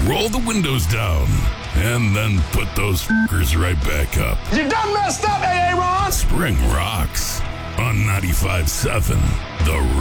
roll the windows down, and then put those fuckers right back up. You done messed up, A.A. Ron! Spring rocks on 95.7 The